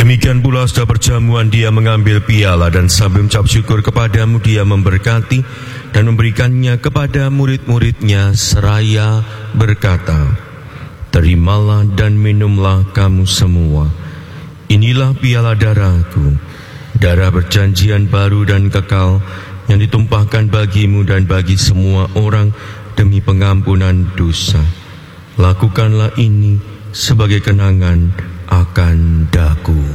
Demikian pula setelah perjamuan dia mengambil piala dan sambil mengucap syukur kepadamu dia memberkati dan memberikannya kepada murid-muridnya seraya berkata, "Terimalah dan minumlah kamu semua. Inilah piala darahku, darah perjanjian baru dan kekal yang ditumpahkan bagimu dan bagi semua orang demi pengampunan dosa. Lakukanlah ini sebagai kenangan akan daku."